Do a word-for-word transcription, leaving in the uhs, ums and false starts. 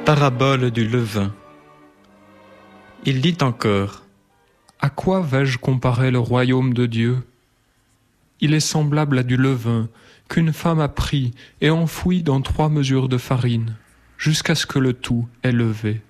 Parabole du levain. Il dit encore: À quoi vais-je comparer le royaume de Dieu? Il est semblable à du levain qu'une femme a pris et enfoui dans trois mesures de farine, jusqu'à ce que le tout ait levé.